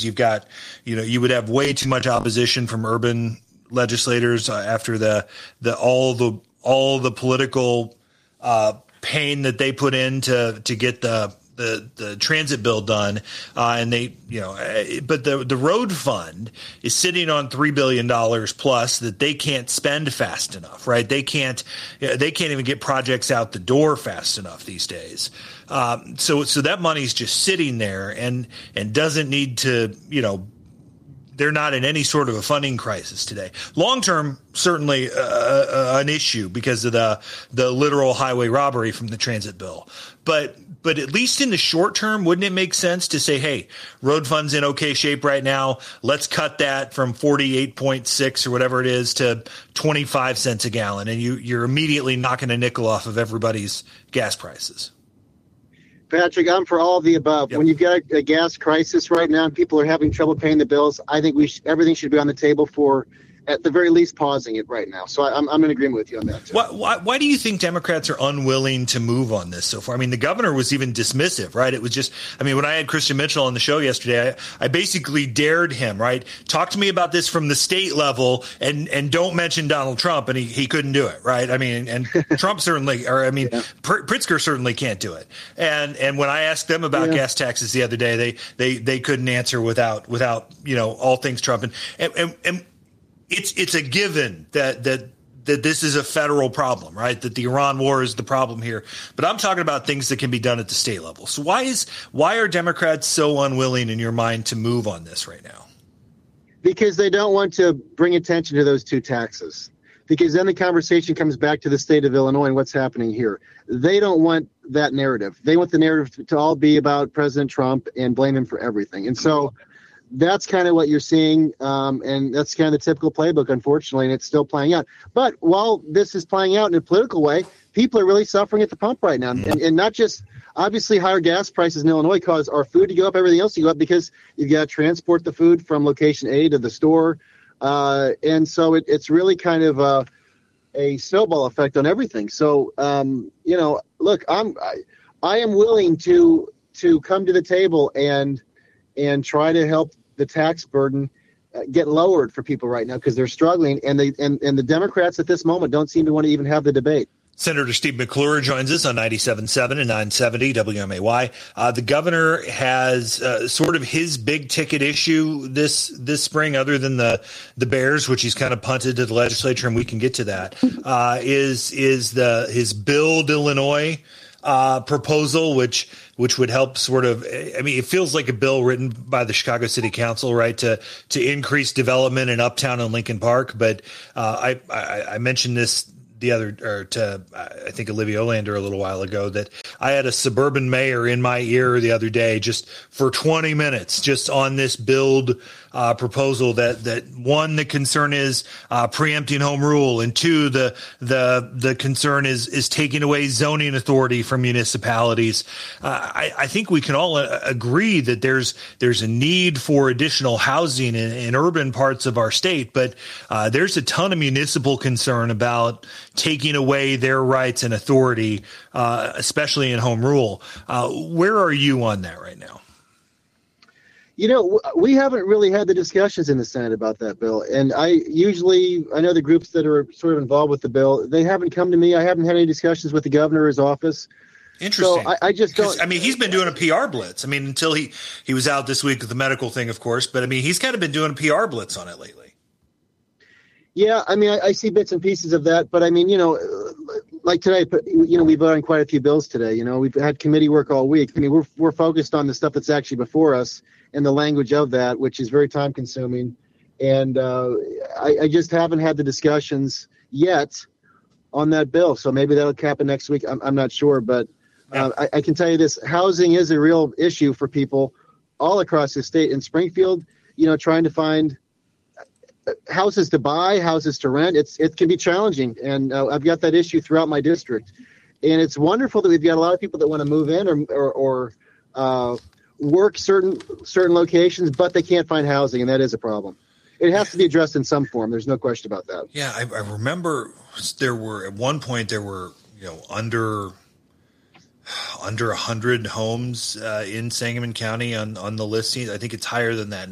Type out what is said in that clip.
because you've got, you would have way too much opposition from urban legislators after all the political pain that they put in to get the transit bill done, and but the road fund is sitting on $3 billion plus that they can't spend fast enough, right? They can't even get projects out the door fast enough these days. So that money's just sitting there and doesn't need to, they're not in any sort of a funding crisis today. Long term, certainly an issue because of the literal highway robbery from the transit bill. But at least in the short term, wouldn't it make sense to say, hey, road fund's in okay shape right now. Let's cut that from 48.6 or whatever it is to 25 cents a gallon. And you're immediately knocking a nickel off of everybody's gas prices. Patrick, I'm for all of the above. Yep. When you've got a gas crisis right now and people are having trouble paying the bills, I think everything should be on the table for, at the very least, pausing it right now. So I'm in agreement with you on that. Why do you think Democrats are unwilling to move on this so far? I mean, the governor was even dismissive, right? It was just, when I had Christian Mitchell on the show yesterday, I basically dared him, right? Talk to me about this from the state level and don't mention Donald Trump. And he couldn't do it, right? And Trump certainly, Pritzker certainly can't do it. And when I asked them about gas taxes the other day, they couldn't answer without all things Trump. And it's a given that this is a federal problem, right? That the Iran war is the problem here. But I'm talking about things that can be done at the state level. So why are Democrats so unwilling in your mind to move on this right now? Because they don't want to bring attention to those two taxes. Because then the conversation comes back to the state of Illinois and what's happening here. They don't want that narrative. They want the narrative to all be about President Trump and blame him for everything. And so that's kind of what you're seeing, and that's kind of the typical playbook, unfortunately, and it's still playing out. But while this is playing out in a political way, people are really suffering at the pump right now. And not just, obviously, higher gas prices in Illinois cause our food to go up, everything else to go up, because you've got to transport the food from location A to the store. And so it's really kind of a snowball effect on everything. So, look, I am willing to come to the table and try to help the tax burden get lowered for people right now because they're struggling, and the Democrats at this moment don't seem to want to even have the debate. Senator Steve McClure joins us on 97.7 and 970 WMAY. The governor has sort of his big ticket issue this spring, other than the Bears, which he's kind of punted to the legislature, and we can get to that. Is his Build Illinois proposal, which would help sort of, it feels like a bill written by the Chicago City Council, right, to increase development in Uptown and Lincoln Park. But I mentioned this to I think Olivia Olander a little while ago, that I had a suburban mayor in my ear the other day just for 20 minutes just on this Build proposal that one, the concern is preempting home rule, and two, the concern is taking away zoning authority from municipalities. I think we can all agree that there's a need for additional housing in urban parts of our state, but there's a ton of municipal concern about taking away their rights and authority, especially in home rule. Where are you on that right now? We haven't really had the discussions in the Senate about that bill. And I know the groups that are sort of involved with the bill, they haven't come to me. I haven't had any discussions with the governor's office. Interesting. So I just don't. He's been doing a PR blitz. Until he was out this week with the medical thing, of course. But he's kind of been doing a PR blitz on it lately. Yeah, I see bits and pieces of that. But like today, we voted on quite a few bills today. We've had committee work all week. We're focused on the stuff that's actually before us and the language of that, which is very time consuming. And I just haven't had the discussions yet on that bill. So maybe that'll happen next week. I'm not sure. But I can tell you this, housing is a real issue for people all across the state. In Springfield, trying to find houses to buy, houses to rent, it can be challenging. And I've got that issue throughout my district. And it's wonderful that we've got a lot of people that want to move in or work certain locations, but they can't find housing, and that is a problem. It has to be addressed in some form. There's no question about that. Yeah, I remember at one point under 100 homes in Sangamon County on the listing. I think it's higher than that